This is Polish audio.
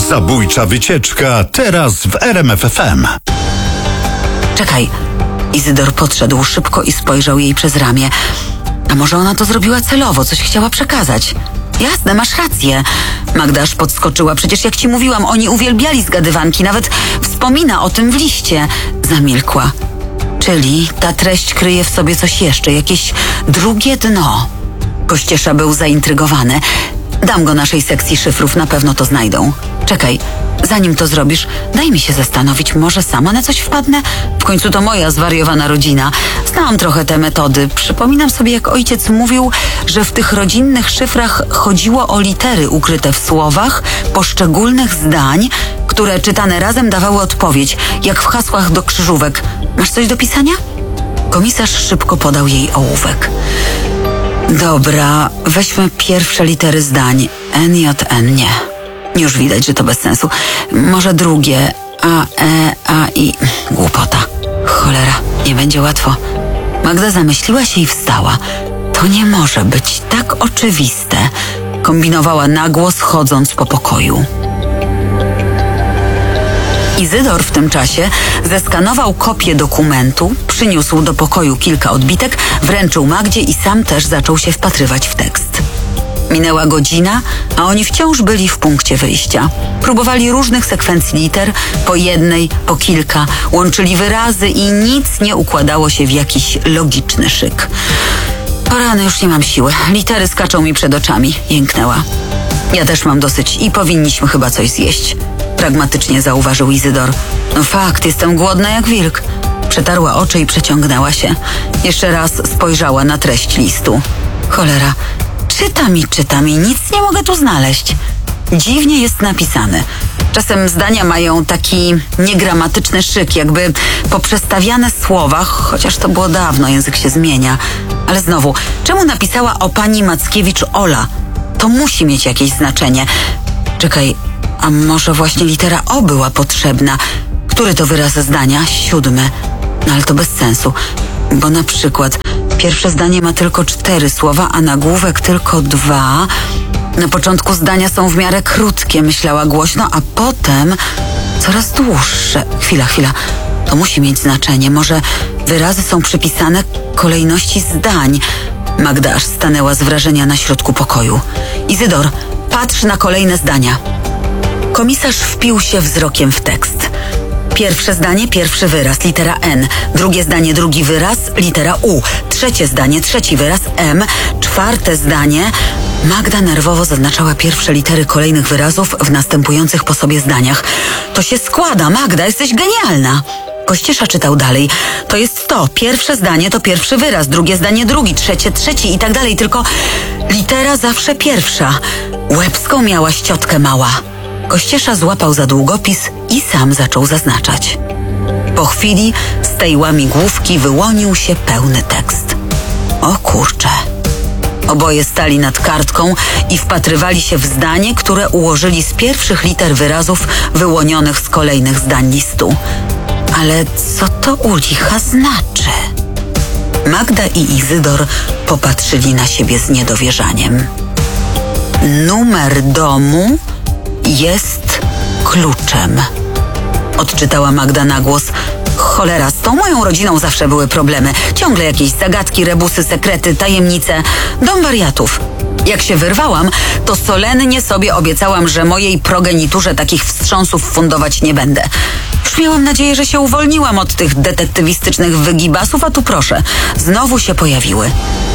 Zabójcza wycieczka teraz w RMF FM. Czekaj. Izydor podszedł szybko i spojrzał jej przez ramię. A może ona to zrobiła celowo, coś chciała przekazać? Jasne, masz rację. Magda aż podskoczyła. Przecież jak ci mówiłam, oni uwielbiali zgadywanki. Nawet wspomina o tym w liście. Zamilkła. Czyli ta treść kryje w sobie coś jeszcze, jakieś drugie dno. Kościesza był zaintrygowany. Dam go naszej sekcji szyfrów, na pewno to znajdą. Czekaj, zanim to zrobisz, daj mi się zastanowić, może sama na coś wpadnę? W końcu to moja zwariowana rodzina. Znałam trochę te metody. Przypominam sobie, jak ojciec mówił, że w tych rodzinnych szyfrach chodziło o litery ukryte w słowach poszczególnych zdań, które czytane razem dawały odpowiedź, jak w hasłach do krzyżówek. Masz coś do pisania? Komisarz szybko podał jej ołówek. Dobra, weźmy pierwsze litery zdań. N, J, N, nie. Już widać, że to bez sensu. Może drugie. A, E, A, I. Głupota. Cholera, nie będzie łatwo. Magda zamyśliła się i wstała. To nie może być tak oczywiste. Kombinowała na głos, chodząc po pokoju. Izydor w tym czasie zeskanował kopię dokumentu, przyniósł do pokoju kilka odbitek, wręczył Magdzie i sam też zaczął się wpatrywać w tekst. Minęła godzina, a oni wciąż byli w punkcie wyjścia. Próbowali różnych sekwencji liter, po jednej, po kilka, łączyli wyrazy i nic nie układało się w jakiś logiczny szyk. O rany, już nie mam siły. Litery skaczą mi przed oczami, jęknęła. Ja też mam dosyć i powinniśmy chyba coś zjeść. Pragmatycznie zauważył Izydor. No fakt, jestem głodna jak wilk. Przetarła oczy i przeciągnęła się. Jeszcze raz spojrzała na treść listu. Cholera, czytam i nic nie mogę tu znaleźć. Dziwnie jest napisane. Czasem zdania mają taki niegramatyczny szyk, jakby poprzestawiane słowa, chociaż to było dawno, język się zmienia. Ale znowu, czemu napisała o pani Mackiewicz Ola? To musi mieć jakieś znaczenie. Czekaj, a może właśnie litera O była potrzebna? Który to wyraz zdania? 7. No ale to bez sensu, bo na przykład pierwsze zdanie ma tylko 4 słowa, a nagłówek tylko 2. Na początku zdania są w miarę krótkie, myślała głośno, a potem coraz dłuższe. Chwila. To musi mieć znaczenie. Może wyrazy są przypisane kolejności zdań. Magda aż stanęła z wrażenia na środku pokoju. Izydor, patrz na kolejne zdania. Komisarz wpił się wzrokiem w tekst. Pierwsze zdanie, pierwszy wyraz, litera N. Drugie zdanie, drugi wyraz, litera U. Trzecie zdanie, trzeci wyraz, M. Czwarte zdanie. Magda nerwowo zaznaczała pierwsze litery kolejnych wyrazów w następujących po sobie zdaniach. To się składa, Magda, jesteś genialna. Kościesza czytał dalej. To jest to. Pierwsze zdanie to pierwszy wyraz, drugie zdanie drugi, trzecie trzeci i tak dalej. Tylko litera zawsze pierwsza. Łebską miała ściotkę mała. Kościesza złapał za długopis i sam zaczął zaznaczać. Po chwili z tej łamigłówki wyłonił się pełny tekst. O kurcze. Oboje stali nad kartką i wpatrywali się w zdanie, które ułożyli z pierwszych liter wyrazów wyłonionych z kolejnych zdań listu. Ale co to u licha znaczy? Magda i Izydor popatrzyli na siebie z niedowierzaniem. Numer domu jest kluczem. Odczytała Magda na głos. Cholera, z tą moją rodziną zawsze były problemy. Ciągle jakieś zagadki, rebusy, sekrety, tajemnice. Dom wariatów. Jak się wyrwałam, to solennie sobie obiecałam, że mojej progeniturze takich wstrząsów fundować nie będę. Już miałam nadzieję, że się uwolniłam od tych detektywistycznych wygibasów, a tu proszę, znowu się pojawiły.